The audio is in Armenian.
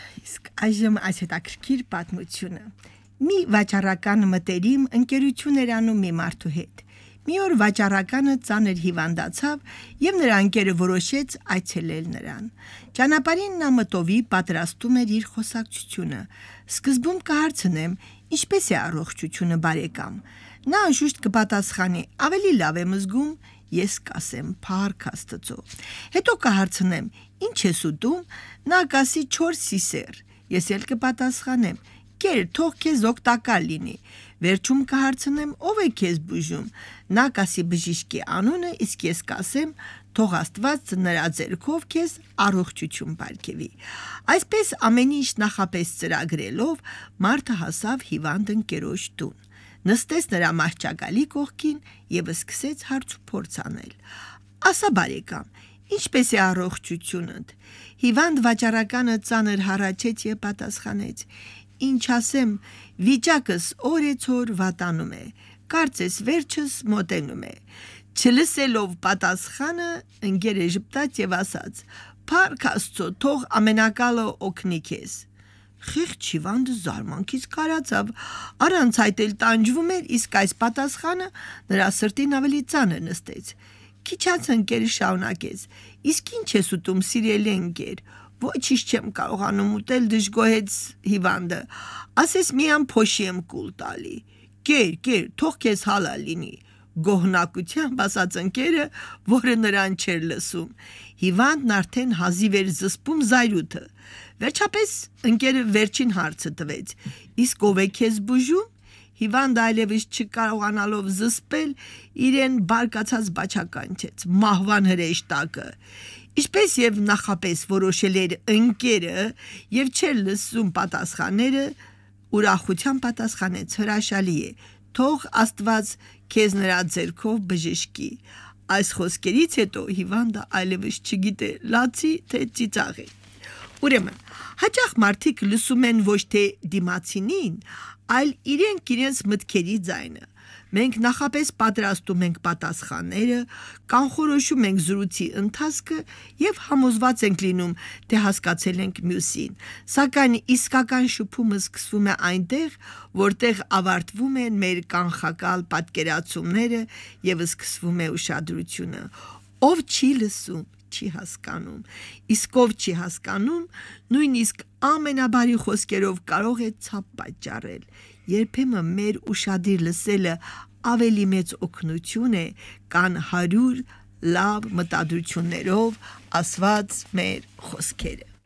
Իսկ այժմ այս հետաքրքիր պատմությունը։ Մի վաճառական մտերիմ ընկերություն էր անում մի մարդու հետ։ Մի օր վաճառականը ծանր հիվանդացավ եւ նրա ընկերը որոշեց այցելել նրան։ Ճանապարհին նա մտովի պատրաստում էր իր խոսակցությունը։ Սկզբում կհարցնեմ, ինչպես է առողջությունը բարեկամ։ Նա անշուշտ կպատասխանի. ավելի լավ եմ զգում, ես կասեմ փառք Աստծո։ Հետո կհարցնեմ. ինչ ես ուտում։ Նա կասի 4 սիսեր։ Ես էլ կպատասխանեմ. կեր, թող քեզ օգտակար լինի։ Վերջում կհարցնեմ. ով է քեզ բուժում։ Նա կասի բժիշկի անունը, իսկ ես կասեմ. թող Աստված նրա ձեռքով քեզ առողջություն պարգևի։ Այսպես ամեն ինչ նախապես ծրագրելով մարդը հասավ հիվանդ ընկերոջ տուն։ Նստեց նրա մահճակալի կողքին եւ սկսեց հարց ու փորձ անել։ Ասա բարեկամ, ինչպես է առողջությունդ։ Հիվանդ վաճառականը ծանր հառաչեց եւ պատասխանեց. ինչ ասեմ, վիճակս օրեցօր վատանում է, կարծես վերջս մոտենում է։ Չլսելով պատասխանը, ընկերը ժպտաց եւ ասաց. փառք Աստծո, թող ամենակալը օգնի քեզ։ Խիղճ հիվանդը զարմանքից կարացավ, առանց այդ էլ տանջվում էր, իսկ այս պատասխանը նրա սրտին ավելի ծանր նստեց։ Քիչ անց ընկերը շարունակեց. իսկ ինչ ես ուտում, սիրելի ընկեր։ Ոչինչ չեմ կարողանում ուտել, դժգոհեց հիվանդը։ Ասես միայն փոշի եմ կուլ տալի։ Կեր, թող քեզ հալա լինի։ Գոհնակությամբ ասաց ընկերը, որը նրան չէր լսում։ Հիվանդն արդեն հազիվ էր զսպում զայրույթը։ Վերջապես ընկերը վերջին հարցը տվեց. իսկ ով է քեզ բուժում։ Հիվանդը այլևս չկարողանալով զսպել, իրեն բարկացած բաչականչեց մահվան հրեշտակը։ Ինչպես եւ նախապես որոշել էր ընկերը եւ չէր լսում պատասխանները, ուրախությամբ պատասխանեց. հրաշալի է, թող Աստված քեզ նրա ձեռքով բժշկի։ Այս խոսքերից հետո հիվանդը այլևս չգիտե լացի թե ծիծաղի։ Ուրեմն, հաճախ մարդիկ լսում են ոչ թե դիմացինին, այլ իրենց մտքերի ձայնը։ Մենք նախապես պատրաստում ենք պատասխանները, կանխորոշում ենք զրույցի ընթացքը եւ համոզված ենք լինում, թե հասկացել ենք մյուսին։ Սակայն իսկական շփումը սկսվում է այնտեղ, որտեղ ավարտվում են մեր կանխակալ պատկերացումները եւ սկսվում է ուշադրությունը։ Ով չի լսում, չի հասկանում, իսկ ով չի հասկանում, նույնիսկ ամենաբարի խոսքերով կարող է ցավ պատճառել։ Երբեմն մեր ուշադիր լսելը ավելի մեծ օգնություն է, քան 100 լավ մտադրություններով ասված մեր խոսքերը։